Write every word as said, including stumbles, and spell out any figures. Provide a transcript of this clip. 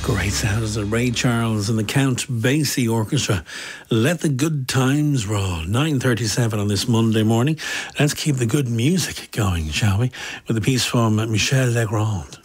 Great sounds of Ray Charles and the Count Basie Orchestra. Let the good times roll. nine thirty-seven on this Monday morning. Let's keep the good music going, shall we? With a piece from Michel Legrand.